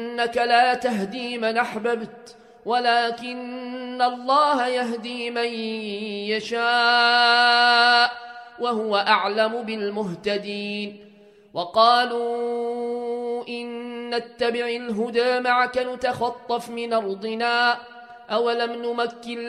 إنك لا تهدي من أحببت ولكن الله يهدي من يشاء وهو أعلم بالمهتدين. وقالوا إن نتبع الهدى معك نتخطف من أرضنا أولم نمكن